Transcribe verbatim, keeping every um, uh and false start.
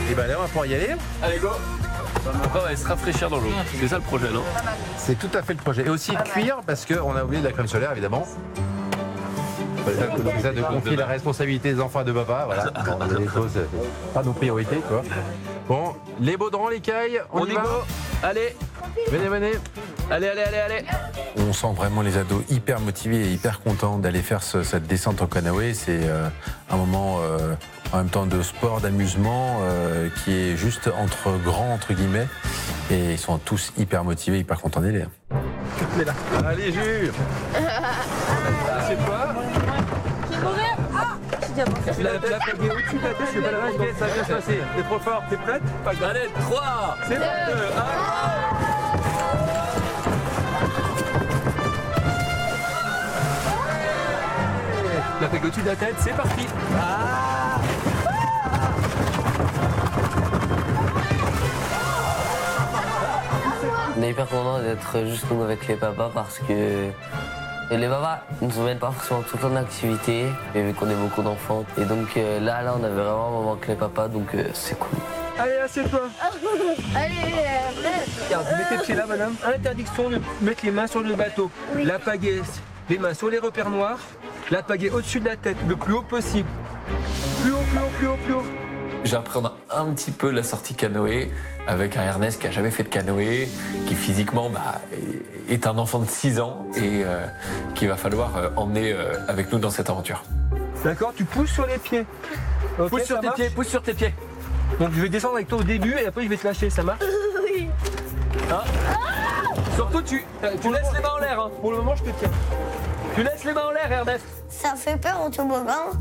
Et ben là, on va pouvoir y aller. Allez, go. On va se rafraîchir dans l'eau. C'est ça le projet, non? C'est tout à fait le projet. Et aussi cuire, parce qu'on a oublié de la crème solaire, évidemment. Donc ça, de confier la responsabilité des enfants à deux papas, voilà. Bon, il y a des choses, euh, pas nos priorités, quoi. Bon, les baudrons, les cailles, on, On y y va. go. Allez, Venez, venez. allez, allez, allez, allez. On sent vraiment les ados hyper motivés et hyper contents d'aller faire ce- cette descente en canoë. C'est euh, un moment euh, en même temps de sport, d'amusement, euh, qui est juste entre grands, entre guillemets. Et ils sont tous hyper motivés, hyper contents d'y aller. Mais là, allez, jure. C'est toi. Tiens, bon. La, la pagaie au-dessus de la tête, je vais pas la raquer, ça va bien se passer. T'es trop fort, t'es prête? Allez, trois. C'est bon. La pagaie au-dessus de la tête, c'est parti. On est hyper content d'être juste nous avec les papas parce que les papas nous emmènent pas forcément tout le temps d'activité, mais vu qu'on est beaucoup d'enfants. Et donc euh, là, là, on avait vraiment un moment avec les papas, donc euh, c'est cool. Allez, assieds-toi. Allez, euh, Regarde, vous mettez le pied là, madame. Interdiction de mettre les mains sur le bateau. La pagaie, les mains sur les repères noirs. La pagaie au-dessus de la tête, le plus haut possible. Plus haut, plus haut, plus haut, plus haut. J'apprends un petit peu la sortie canoë avec un Ernest qui a jamais fait de canoë, qui physiquement bah, est un enfant de six ans et euh, qu'il va falloir euh, emmener euh, avec nous dans cette aventure. D'accord, tu pousses sur les pieds. Ok, Pousse sur ça tes marche. pieds, pousse sur tes pieds. Donc je vais descendre avec toi au début et après je vais te lâcher, ça marche? oui. Surtout, tu, euh, tu laisses les mains en l'air. Hein. Pour le moment, je te tiens. Tu laisses les mains en l'air, Ernest. Ça fait peur au toboggan.